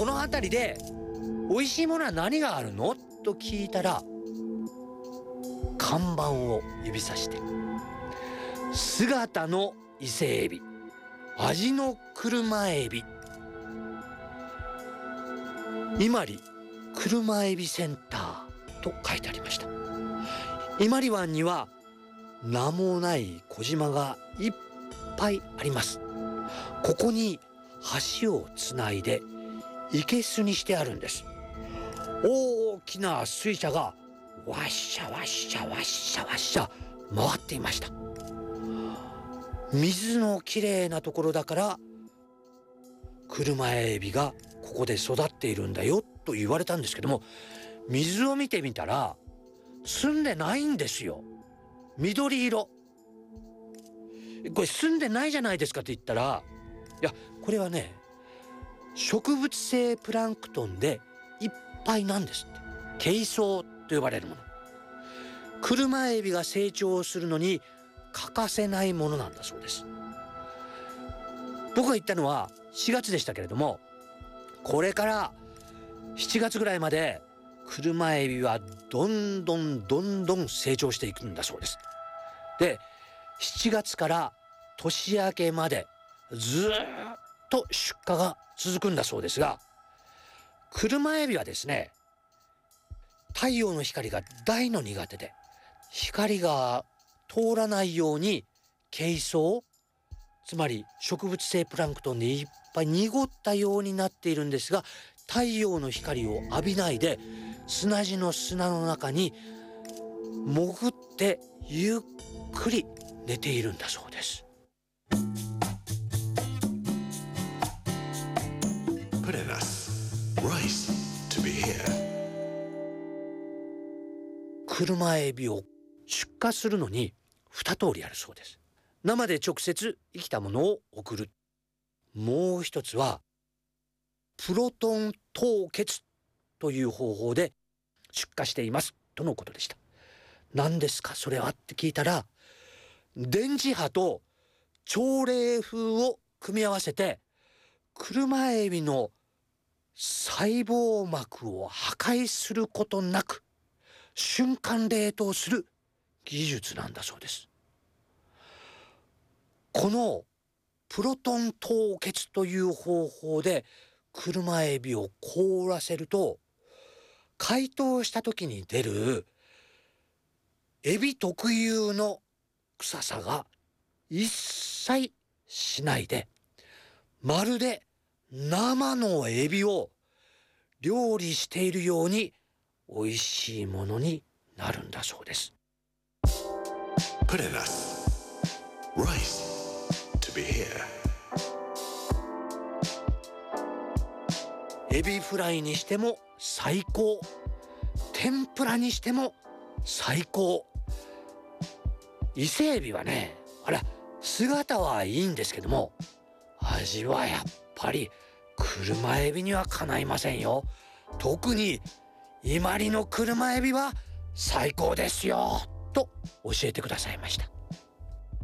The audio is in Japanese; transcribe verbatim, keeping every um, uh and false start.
この辺りで美味しいものは何があるのと聞いたら、看板を指さして、姿の伊勢エビ、味の車エビ、伊万里車エビセンターと書いてありました。伊万里湾には名もない小島がいっぱいあります。ここに橋をつないで生けすにしてあるんです。大きな水車がわっしゃわっしゃわっしゃわっしゃ回っていました。水のきれいなところだから車エビがここで育っているんだよと言われたんですけども、水を見てみたら澄んでないんですよ。緑色。これ澄んでないじゃないですかって言ったら、いやこれはね、植物性プランクトンでいっぱいなんですって。ケイソウと呼ばれるもの。車エビが成長するのに欠かせないものなんだそうです。僕が言ったのはしがつでしたけれども、これからしちがつぐらいまで車エビはどんどんどんどん成長していくんだそうです。で、しちがつから年明けまでずーっと出荷が続くんだそうですが、車エビはですね、太陽の光が大の苦手で、光が通らないようにケイソウ、つまり植物性プランクトンでいっぱい濁ったようになっているんですが、太陽の光を浴びないで砂地の砂の中に潜ってゆっくり寝ているんだそうです。車エビを出荷するのに二通りあるそうです。生で直接生きたものを送る。もう一つはプロトン凍結という方法で出荷していますとのことでした。何ですかそれはって聞いたら、電磁波と超冷風を組み合わせて車エビの細胞膜を破壊することなく瞬間冷凍する技術なんだそうです。このプロトン凍結という方法で車エビを凍らせると、解凍した時に出るエビ特有の臭さが一切しないで、まるで生のエビを料理しているように美味しいものになるんだそうです。エビフライにしても最高、天ぷらにしても最高。伊勢エビはね、あら姿はいいんですけども、味はやっぱり車エビにはかないませんよ。特に伊万里の車エビは最高ですよと教えてくださいました。